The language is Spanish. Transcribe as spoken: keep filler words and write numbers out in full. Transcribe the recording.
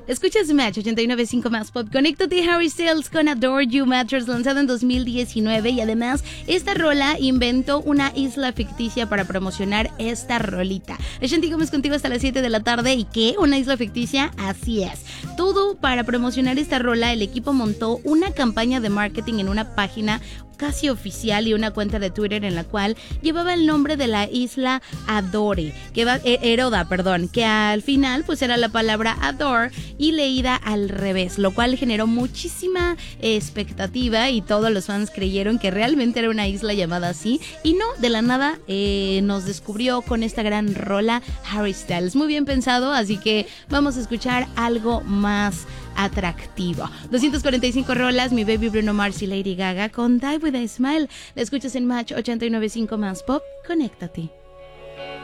Escuchas Match ochenta y nueve punto cinco más pop. Conéctate, Harry Styles con Adore You Mattress, lanzado en dos mil diecinueve. Y además, esta rola inventó una isla ficticia para promocionar esta rolita. Ashanti Gómez contigo hasta las siete de la tarde. ¿Y qué? ¿Una isla ficticia? Así es. Todo para promocionar esta rola, el equipo montó una campaña de marketing en una página casi oficial y una cuenta de Twitter en la cual llevaba el nombre de la isla Adore, que va, eh, Eroda, perdón, que al final pues era la palabra adore y leída al revés, lo cual generó muchísima eh, expectativa y todos los fans creyeron que realmente era una isla llamada así, y no, de la nada eh, nos descubrió con esta gran rola Harry Styles. Muy bien pensado, así que vamos a escuchar algo más atractivo. doscientas cuarenta y cinco rolas, mi baby Bruno Mars y Lady Gaga con Die With A Smile. La escuchas en Match ochenta y nueve punto cinco más pop. Conéctate.